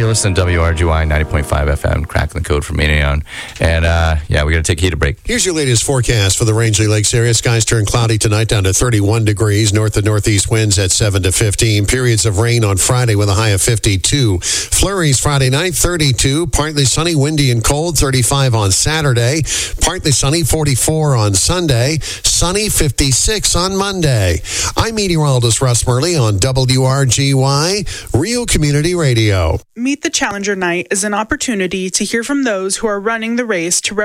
You're listening to WRGY 90.5 FM, cracking the code from Manion. And, we got to take a heated break. Here's your latest forecast for the Rangeley Lakes area. Skies turn cloudy tonight down to 31 degrees. North and northeast winds at 7 to 15. Periods of rain on Friday with a high of 52. Flurries Friday night, 32. Partly sunny, windy, and cold, 35 on Saturday. Partly sunny, 44 on Sunday. Sunny, 56 on Monday. I'm meteorologist Russ Murley on WRGY, Real Community Radio. Meet the Challenger Night is an opportunity to hear from those who are running the race to